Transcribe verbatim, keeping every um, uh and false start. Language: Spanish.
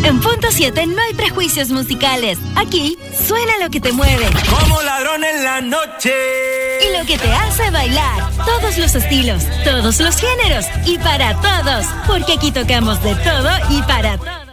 En Punto siete no hay prejuicios musicales. Aquí suena lo que te mueve. Como ladrón en la noche. Y lo que te hace bailar. Todos los estilos, todos los géneros y para todos. Porque aquí tocamos de todo y para todos.